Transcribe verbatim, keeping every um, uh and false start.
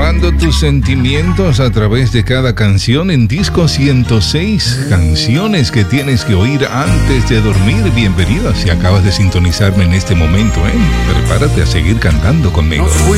elevando tus sentimientos a través de cada canción en Disco ciento seis, canciones que tienes que oír antes de dormir. Bienvenido si acabas de sintonizarme en este momento, ¿eh? Prepárate a seguir cantando conmigo. No fui